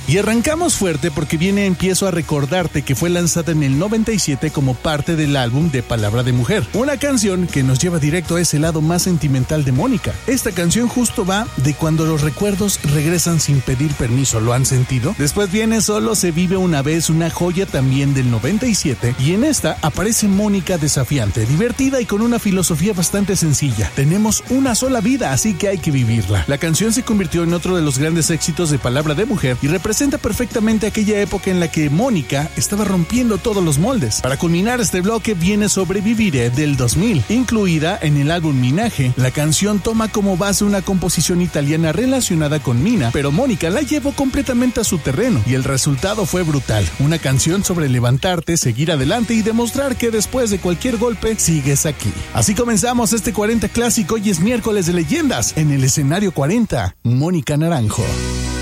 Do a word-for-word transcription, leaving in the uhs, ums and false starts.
Y arrancamos fuerte porque viene Empiezo a recordarte, que fue lanzada en el noventa y siete como parte del álbum de Palabra de Mujer, una canción que nos lleva directo a ese lado más sentimental de Mónica. Esta canción justo va de cuando los recuerdos regresan sin pedir permiso, ¿lo han sentido? Después viene Solo se vive una vez, una joya también del noventa y siete, y en esta aparece Mónica desafiante, divertida y con una filosofía bastante sencilla. Tenemos una sola vida, así que hay que vivirla. La canción se convirtió en otro de los grandes éxitos de Palabra de Mujer y representa perfectamente aquella época en la que Mónica estaba rompiendo todos los moldes. Para culminar este bloque viene Sobreviviré del dos mil, incluida en el álbum Minaje. La canción toma como base una composición italiana relacionada con Mina, pero Mónica la llevó completamente a su terreno y el resultado fue brutal. Una canción sobre levantarte, seguir adelante y demostrar que después de cualquier golpe sigues aquí. Así comenzamos este cuarenta clásico y es miércoles de leyendas. En el escenario cuarenta, Mónica Naranjo.